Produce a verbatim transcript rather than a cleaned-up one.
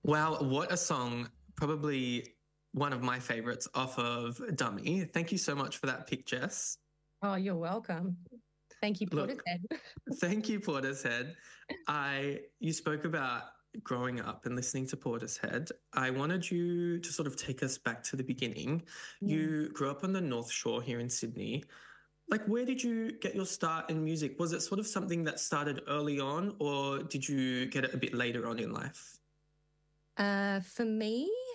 Wow, what a song. Probably one of my favorites off of Dummy. Thank you so much for that pick, Jess. Oh, you're welcome. Thank you, Look, Portishead. thank you, Portishead. I you spoke about growing up and listening to Portishead. I wanted you to sort of take us back to the beginning. Mm. You grew up on the North Shore here in Sydney. Like, where did you get your start in music? Was it sort of something that started early on, or did you get it a bit later on in life? Uh, for me,